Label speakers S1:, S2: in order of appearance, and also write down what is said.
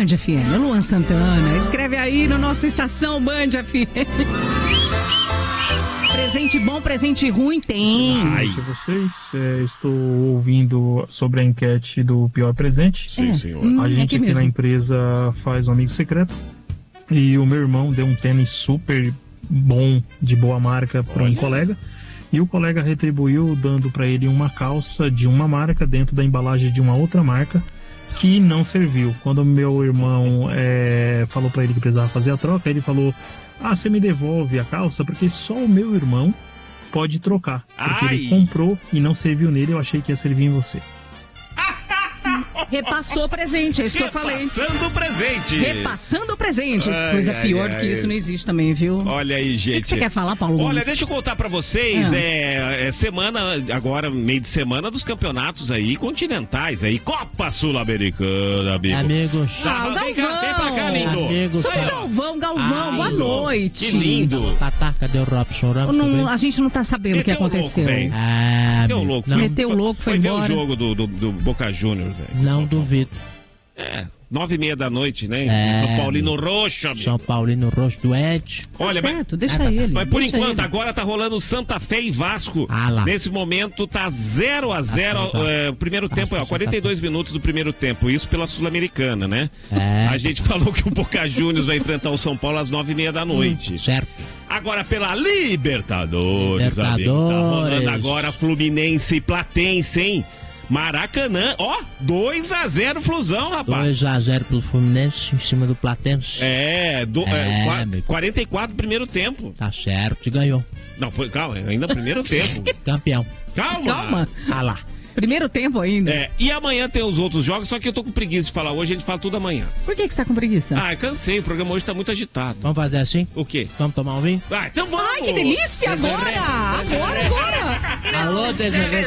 S1: FM. Luan Santana, escreve aí no nosso Estação Band FM. Presente bom, presente ruim tem.
S2: Vocês, estou ouvindo sobre a enquete do pior presente.
S3: Sim, senhor.
S2: A gente aqui na empresa faz um amigo secreto. E o meu irmão deu um tênis super bom, de boa marca, para um colega. E o colega retribuiu dando para ele uma calça de uma marca dentro da embalagem de uma outra marca que não serviu. Quando meu irmão falou para ele que precisava fazer a troca, ele falou: você me devolve a calça porque só o meu irmão pode trocar. Porque ele comprou e não serviu nele, eu achei que ia servir em você.
S1: Repassou o presente, é isso que eu falei.
S3: Repassando o presente.
S1: Repassando o presente. Coisa pior do que isso não existe também, viu?
S3: Olha aí, gente.
S1: O que você quer falar, Paulo Gomes?
S3: Olha, deixa eu contar pra vocês, semana, agora meio de semana dos campeonatos aí continentais aí, Copa Sul-Americana, amigo.
S4: Amigos.
S3: Vem pra cá, lindo.
S4: Amigos.
S1: Galvão, boa noite.
S3: Que lindo.
S4: Tá, cadê o Robson?
S1: A gente não tá sabendo o que aconteceu.
S3: Meteu louco.
S1: Meteu louco, foi embora.
S3: Foi ver o jogo do Boca Juniors, velho.
S4: Não duvido.
S3: 9h30 da noite, né? São Paulino Roxo, amigo.
S4: São Paulino Roxo do Ed.
S3: Olha,
S1: certo, deixa ele.
S3: Mas por enquanto, agora tá rolando Santa Fé e Vasco.
S4: Lá.
S3: Nesse momento tá 0-0. O primeiro tempo 42 minutos do primeiro tempo. Isso pela Sul-Americana, né? A gente falou que o Boca Juniors vai enfrentar o São Paulo às 9h30 da noite.
S4: Certo.
S3: Agora pela Libertadores, amigo. Tá rolando agora Fluminense e Platense, hein? Maracanã, 2-0 Flusão, rapaz.
S4: 2-0 pelo Fluminense em cima do Platense.
S3: 44 primeiro tempo.
S4: Tá certo, e ganhou.
S3: Não, calma, ainda primeiro tempo.
S4: Campeão.
S3: Calma.
S4: Lá.
S1: Primeiro tempo ainda.
S3: E amanhã tem os outros jogos, só que eu tô com preguiça de falar hoje, a gente fala tudo amanhã.
S1: Por que você tá com preguiça?
S3: Cansei, o programa hoje tá muito agitado.
S4: Vamos fazer assim?
S3: O quê?
S4: Vamos tomar um vinho?
S3: Então vamos!
S1: Ai, que delícia! Agora!
S4: Alô, Desirê.